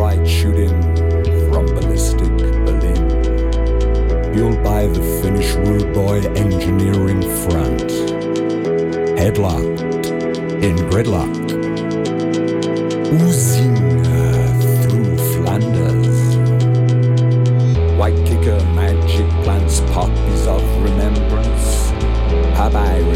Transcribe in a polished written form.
strike shooting from ballistic Berlin, fueled by the Finnish rude boy engineering front, headlocked in gridlock, oozing through Flanders. White kicker magic plants poppies of remembrance. Bye-bye.